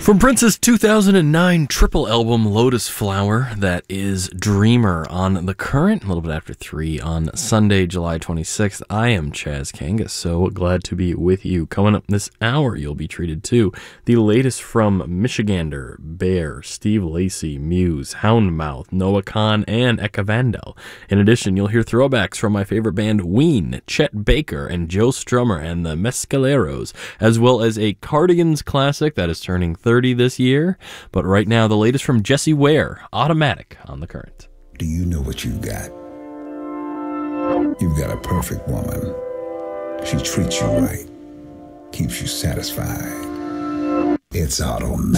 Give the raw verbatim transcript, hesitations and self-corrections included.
From Prince's two thousand nine triple album Lotus Flower, that is Dreamer on The Current, a little bit after three on Sunday, July twenty-sixth. I am Chaz Kangas, so glad to be with you. Coming up this hour, you'll be treated to the latest from Michigander, Bear, Steve Lacy, Muse, Houndmouth, Noah Kahan, and Eka Vandal. In addition, you'll hear throwbacks from my favorite band Ween, Chet Baker, and Joe Strummer and the Mescaleros, as well as a Cardigans classic that is turning thirty this year. But right now, the latest from Jessie Ware, Automatic on The Current. Do you know what you've got? You've got a perfect woman. She treats you right, keeps you satisfied. It's Automatic.